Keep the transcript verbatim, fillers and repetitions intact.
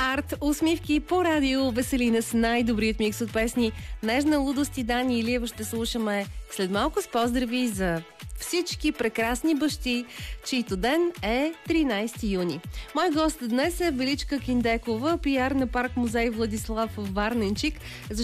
Арт, усмивки по радио Веселина с най-добрият микс от песни. Нежна лудост и Дани Илиева ще слушаме след малко с поздрави за всички прекрасни бащи, чийто ден е тринайсети юни. Мой гост днес е Величка Киндекова, пиар на парк музей Владислав Варненчик.